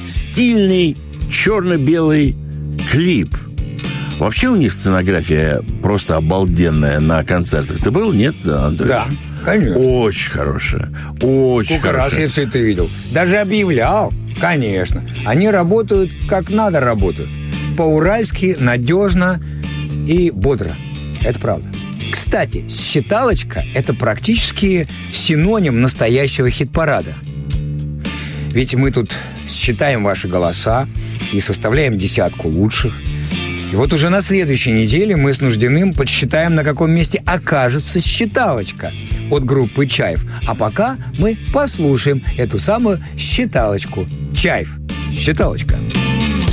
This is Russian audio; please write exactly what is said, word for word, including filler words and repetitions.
стильный черно-белый клип. Вообще у них сценография просто обалденная на концертах. Ты был, нет, Анатолий? Да, конечно. Очень хорошая. Очень Сколько хорошая. раз я все это видел. Даже объявлял, конечно. Они работают как надо работают. По-уральски, надежно и бодро. Это правда. Кстати, считалочка – это практически синоним настоящего хит-парада. Ведь мы тут считаем ваши голоса и составляем десятку лучших. И вот уже на следующей неделе мы с Нуждиным подсчитаем, на каком месте окажется считалочка от группы «Чайф». А пока мы послушаем эту самую считалочку. «Чайф». Считалочка.